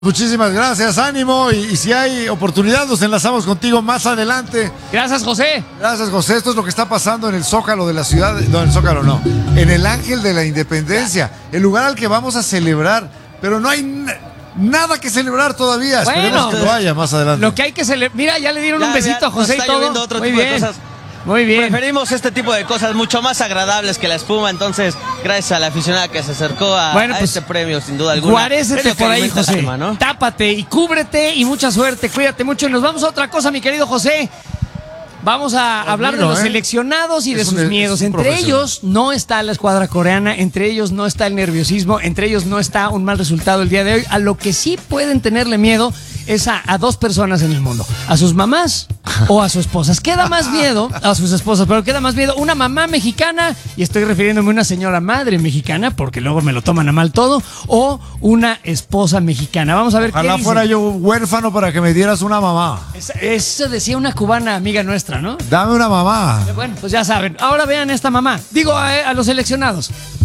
Muchísimas gracias, ánimo, y si hay oportunidad nos enlazamos contigo más adelante. Gracias, José. Gracias, José. Esto es lo que está pasando en el Zócalo de la ciudad, no, en el Zócalo no, en el Ángel de la Independencia, el lugar al que vamos a celebrar, pero no hay nada que celebrar todavía. Bueno, esperemos que lo haya más adelante. Lo que hay que celebrar, mira, ya le dieron un besito a José y todo. Otro Muy tipo de bien. cosas. Muy bien. Preferimos este tipo de cosas mucho más agradables que la espuma, entonces gracias a la aficionada que se acercó a este premio, sin duda alguna. Guarécete por ahí, José. Alma, ¿no? Tápate y cúbrete y mucha suerte, cuídate mucho. Y nos vamos a otra cosa, mi querido José. Vamos a hablar de los seleccionados y de sus miedos. Entre ellos no está la escuadra coreana, entre ellos no está el nerviosismo, entre ellos no está un mal resultado el día de hoy. A lo que sí pueden tenerle miedo es a dos personas en el mundo, a sus mamás o a sus esposas. Queda más miedo a sus esposas, pero queda más miedo una mamá mexicana, y estoy refiriéndome a una señora madre mexicana, porque luego me lo toman a mal todo, o una esposa mexicana. Vamos a ver Ojalá qué fuera yo huérfano para que me dieras una mamá. Eso decía una cubana amiga nuestra, ¿no? Dame una mamá. Bueno, pues ya saben. Ahora vean esta mamá. Digo a los seleccionados.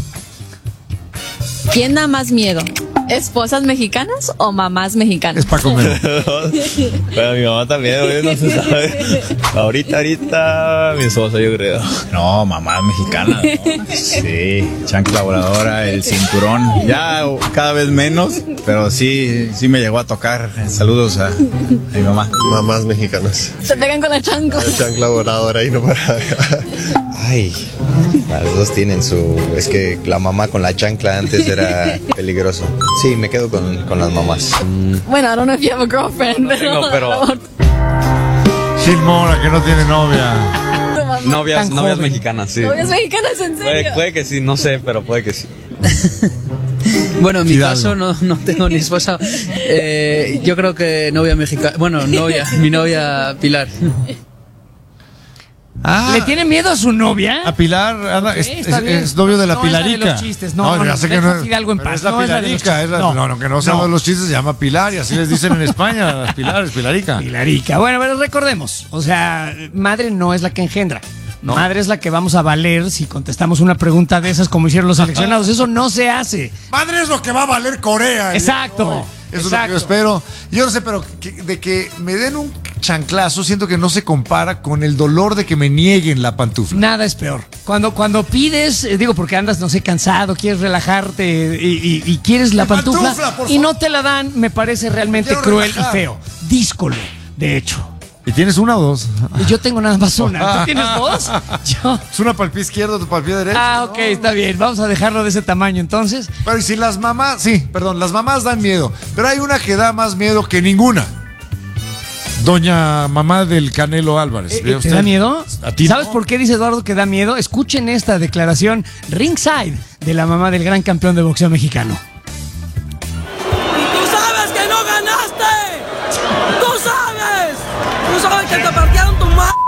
¿Quién da más miedo? ¿Esposas mexicanas o mamás mexicanas? Es para comer. Bueno, mi mamá también, güey, no se sabe. Ahorita, mi esposa, yo creo. No, mamá mexicana, ¿no? Sí, chancla voladora, el cinturón. Ya cada vez menos, pero sí me llegó a tocar. Saludos a mi mamá. Mamás mexicanas. Se pegan con la chancla. La chancla voladora ahí no para. Ay, las dos tienen su... Es que la mamá con la chancla antes era peligroso. Sí, me quedo con las mamás. Bueno, I don't know if you have a girlfriend, pero... Gilmora, que no tiene novia. Novias mexicanas, sí. ¿Novias mexicanas, en serio? Puede que sí, no sé, pero puede que sí. Bueno, en mi caso no tengo ni esposa. Yo creo que novia mexicana. Bueno, mi novia Pilar. ¿Le tiene miedo a su novia? A Pilar, es novio de la Pilarica. Es la de los chistes, no, ya sé que no es algo en paz. es la Pilarica, que no sea de los chistes, se llama Pilar y así les dicen en España, las Pilares, Pilarica. Pilarica. Bueno, pero recordemos, o sea, madre no es la que engendra. No. Madre es la que vamos a valer si contestamos una pregunta de esas como hicieron los seleccionados. Eso no se hace. Madre es lo que va a valer Corea. Exacto. Eso es lo que yo espero. Yo no sé, pero de que me den un chanclazo, siento que no se compara con el dolor de que me nieguen la pantufla. Nada es peor. Cuando pides, digo, porque andas, no sé, cansado, quieres relajarte y quieres la pantufla y no te la dan, me parece realmente cruel y feo. Díscolo, de hecho. ¿Y tienes una o dos? Yo tengo nada más una. ¿Tú tienes dos? Yo. Es una para el pie izquierdo, otra para el pie derecho. Ok, está bien. Vamos a dejarlo de ese tamaño entonces. Pero y si las mamás, las mamás dan miedo, pero hay una que da más miedo que ninguna. Doña mamá del Canelo Álvarez. ¿Te da miedo? ¿A ti ¿Sabes no? por qué dice Eduardo que da miedo? Escuchen esta declaración ringside de la mamá del gran campeón de boxeo mexicano. ¡Y tú sabes que no ganaste! ¡Tú sabes! ¡Tú sabes que te partieron tu madre!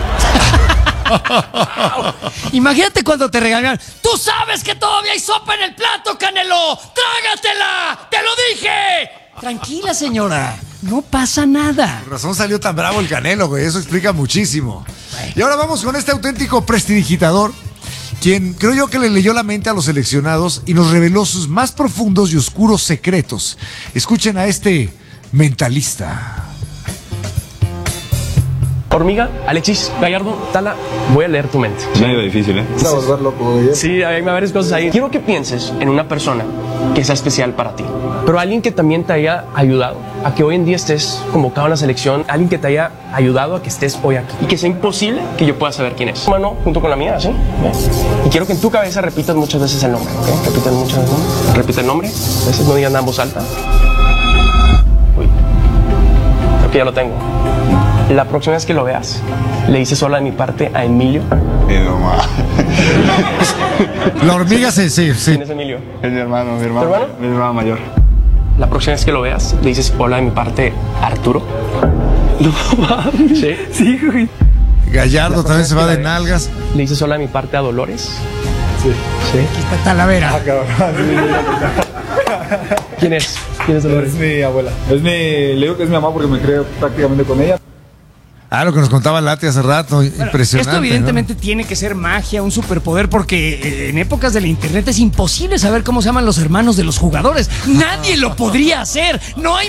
Imagínate cuando te regañan. ¡Tú sabes que todavía hay sopa en el plato, Canelo! ¡Trágatela! ¡Te lo dije! Tranquila, señora. No pasa nada. Por razón salió tan bravo el Canelo, güey. Eso explica muchísimo. Y ahora vamos con este auténtico prestidigitador, quien creo yo que le leyó la mente a los seleccionados y nos reveló sus más profundos y oscuros secretos. Escuchen a este mentalista. Hormiga, Alexis, Gallardo, Tala, voy a leer tu mente. Medio difícil, ¿eh? Vamos a ver loco, güey. Sí, hay varias cosas ahí. Quiero que pienses en una persona que sea especial para ti, pero alguien que también te haya ayudado a que hoy en día estés convocado en la selección, alguien que te haya ayudado a que estés hoy aquí y que sea imposible que yo pueda saber quién es. Mano junto con la mía, ¿sí? Y quiero que en tu cabeza repitas muchas veces el nombre, ¿ok? Repite el nombre, a veces no digan nada en voz alta. Uy, creo que ya lo tengo. La próxima vez que lo veas, le dices hola de mi parte a Emilio. La hormiga sí. ¿Quién es Emilio? Es mi hermano, ¿Tu hermano? Mi hermano mayor. La próxima vez que lo veas, le dices hola de mi parte a Arturo. No mames. ¿Sí? Sí, güey. Gallardo también se va de nalgas. Le dices hola de mi parte a Dolores. Sí. Aquí está Talavera. ¿Quién es? ¿Quién es Dolores? Es mi abuela. Le digo que es mi mamá porque me creo prácticamente con ella. Lo que nos contaba Lati hace rato, impresionante. Esto evidentemente tiene que ser magia, un superpoder, porque en épocas de la internet es imposible saber cómo se llaman los hermanos de los jugadores. Nadie lo podría hacer. No hay